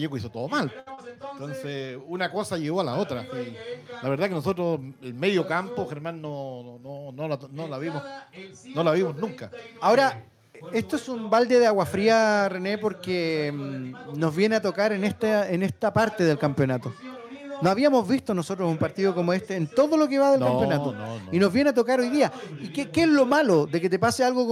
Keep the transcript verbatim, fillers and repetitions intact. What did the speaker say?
Vallejo hizo todo mal. Entonces, una cosa llevó a la otra. Y la verdad que nosotros, el medio campo, Germán, no, no, no, la, no la vimos, no la vimos nunca. Ahora, esto es un balde de agua fría, René, porque mm, nos viene a tocar en esta, en esta parte del campeonato. No habíamos visto nosotros un partido como este en todo lo que va del No, campeonato. no, Y no. nos viene a tocar hoy día. ¿Y qué, qué es lo malo de que te pase algo